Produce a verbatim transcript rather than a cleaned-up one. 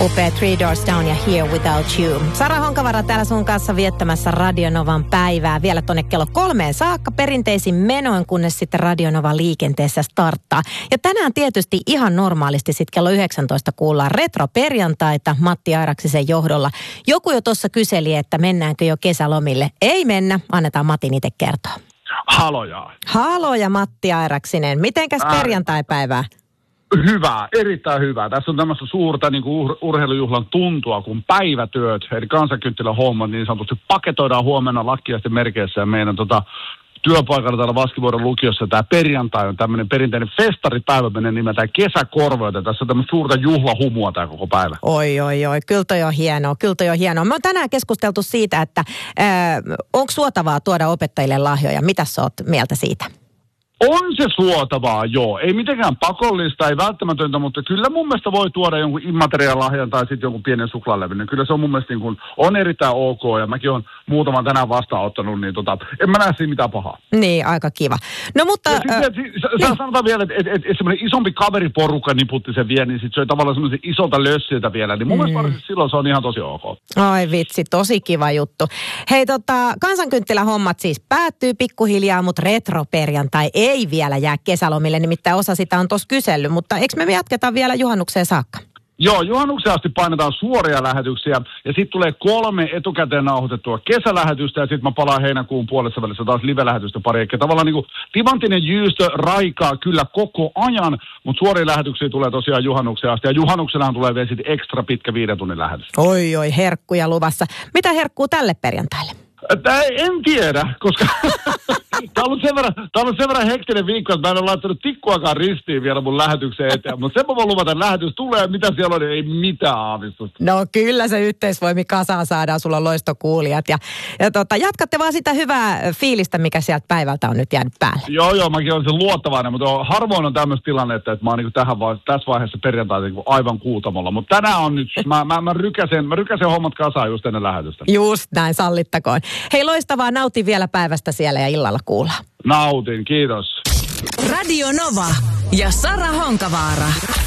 Upea Three Doors Down ja Here Without You. Sara Honkavara täällä sun kanssa viettämässä Radionovan päivää vielä tonne kello kolmeen saakka perinteisin menoin, kunnes sitten Radionova liikenteessä starttaa. Ja tänään tietysti ihan normaalisti sitten kello yhdeksäntoista kuullaan retroperjantaita Matti Airaksisen johdolla. Joku jo tuossa kyseli, että mennäänkö jo kesälomille. Ei mennä, annetaan Matin itse kertoa. Haloja. Haloja Matti Airaksinen. Mitenkäs perjantaipäivää? Hyvä, erittäin hyvä. Tässä on tämmöistä suurta niin kuin ur- urheilujuhlan tuntua, kun päivätyöt, eli kansankynttilän hommat niin sanotusti paketoidaan huomenna lakkiaisten merkeissä ja meidän tota, työpaikalla täällä Vaskivuoren lukiossa tämä perjantai on tämmöinen perinteinen festaripäivä, menee nimeltään kesäkorvo, ja tässä on tämmöistä suurta juhlahumua tämä koko päivä. Oi, oi, oi, kyllä toi on hienoa, kyllä toi on hienoa. Me on tänään keskusteltu siitä, että äh, onko suotavaa tuoda opettajille lahjoja. Mitä sä oot mieltä siitä? On se suotavaa, joo. Ei mitenkään pakollista, ei välttämätöntä, mutta kyllä mun mielestä voi tuoda jonkun immateriaalilahjan tai sitten jonkun pienen suklaalevyn. Kyllä se on mun mielestä niin kuin, on erittäin ok, ja mäkin olen muutaman tänään vastaanottanut, niin tota, en mä näe siinä mitään pahaa. Niin, aika kiva. No mutta... Ja sit, äh, et, sit, niin. Sanotaan vielä, että et, et, et semmoinen isompi kaveriporukka niputti sen vielä, niin sitten se on tavallaan semmoisen isolta lössiltä vielä, niin mun mm. mielestä silloin se on ihan tosi ok. Ai vitsi, tosi kiva juttu. Hei tota, kansankynttilähommat siis päättyy pikkuhiljaa, mutta retroperjantai ei vielä jää kesälomille, nimittäin osa sitä on tuossa kysellyt, mutta eikö me jatketaan vielä juhannukseen saakka? Joo, juhannukseen asti painetaan suoria lähetyksiä ja sitten tulee kolme etukäteen nauhoitettua kesälähetystä ja sitten mä palaan heinäkuun puolessa välissä taas live-lähetystä pari. Eli tavallaan niin kuin timanttinen jyystö raikaa kyllä koko ajan, mutta suoria lähetyksiä tulee tosiaan juhannukseen asti ja juhannuksenahan tulee vielä sitten ekstra pitkä viiden tunnin lähetys. Oi oi, herkkuja luvassa. Mitä herkkuu tälle perjantaille? Tää en tiedä, koska tämä on ollut sen verran, tämä on ollut sen verran hektinen viikko, että mä en ole laittanut tikkuakaan ristiin vielä mun lähetykseen eteen. Mutta sen mä voin luvata, että lähetys tulee, mitä siellä on, niin ei mitään aavistusta. No kyllä se yhteisvoimi kasaan saadaan, sulla on loistokuulijat. Ja, ja tota, jatkatte vaan sitä hyvää fiilistä, mikä sieltä päivältä on nyt jäänyt päälle. Joo, joo, mäkin olen sen luottavainen, mutta on, harvoin on tämmöistä tilannetta, että mä oon niin tähän vai, tässä vaiheessa perjantaita niin aivan kuutamolla. Mutta tänään on nyt, mä, mä, mä, rykäsen, mä rykäsen hommat kasaan just ennen lähetystä. Just näin, sallittakoon. Hei, loistavaa, nautin vielä päivästä siellä ja illalla kuullaan. Nautin, kiitos. Radio Nova ja Sara Honkavaara.